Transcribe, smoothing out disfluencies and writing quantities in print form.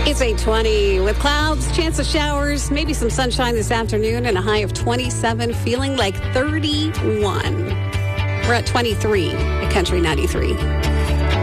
It's 8:20 with clouds, chance of showers, maybe some sunshine this afternoon, and a high of 27, feeling like 31. We're at 23 at Country 93.